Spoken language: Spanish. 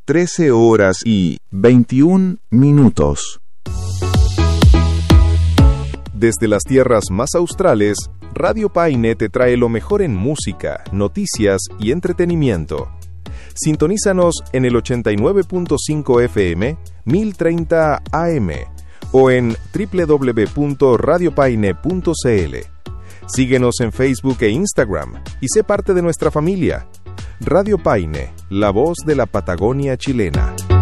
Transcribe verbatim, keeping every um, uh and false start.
trece horas y veintiún minutos. Desde las tierras más australes, Radio Paine te trae lo mejor en música, noticias y entretenimiento. Sintonízanos en el ochenta y nueve punto cinco F M, mil treinta A M o en doble u doble u doble u punto radio paine punto c l. Síguenos en Facebook e Instagram y sé parte de nuestra familia. Radio Paine, la voz de la Patagonia chilena.